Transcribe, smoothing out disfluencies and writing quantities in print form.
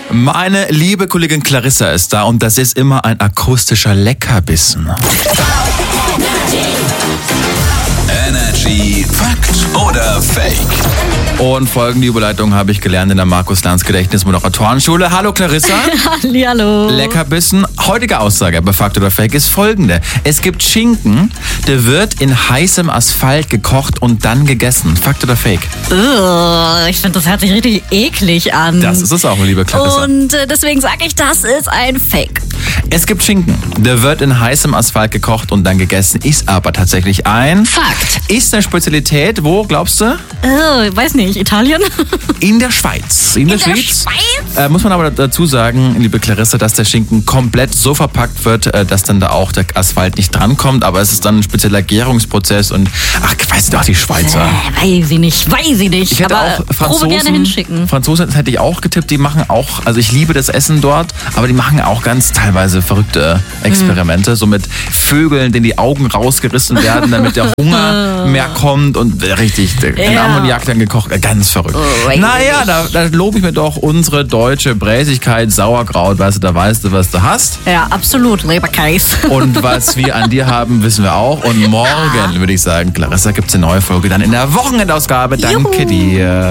Meine liebe Kollegin Clarissa ist da und das ist immer ein akustischer Leckerbissen. Energy Fakt oder Fake? Und folgende Überleitung habe ich gelernt in der Markus-Lanz-Gedächtnis-Moderatorenschule. Hallo Clarissa. Hallihallo. Leckerbissen. Heutige Aussage bei Fakt oder Fake ist folgende. Es gibt Schinken, der wird in heißem Asphalt gekocht und dann gegessen. Fakt oder Fake? Ich finde, das hört sich richtig eklig an. Das ist es auch, liebe Clarissa. Und deswegen sage ich, das ist ein Fake. Es gibt Schinken, der wird in heißem Asphalt gekocht und dann gegessen, ist aber tatsächlich ein Fakt. Ist eine Spezialität, wo, glaubst du? Weiß nicht, Italien? In der Schweiz. In der Schweiz? Muss man aber dazu sagen, liebe Clarissa, dass der Schinken komplett so verpackt wird, dass dann da auch der Asphalt nicht drankommt, aber es ist dann ein spezieller Gärungsprozess und, ich weiß doch, die Schweizer. Weiß ich nicht. Ich hätte aber auch Probe gerne hinschicken. Franzosen, das hätte ich auch getippt, die machen auch, also ich liebe das Essen dort, aber die machen auch ganz teilweise verrückte Experimente, so mit Vögeln, denen die Augen rausgerissen werden, damit der Hunger mehr kommt und richtig, in Ammoniak dann gekocht, ganz verrückt. Naja, da lobe ich mir doch unsere deutsche Bräsigkeit, Sauerkraut, da weißt du, was du hast. Ja, absolut, Leberkäse. Und was wir an dir haben, wissen wir auch. Und morgen, würde ich sagen, Clarissa, gibt es eine neue Folge dann in der Wochenendausgabe. Danke dir.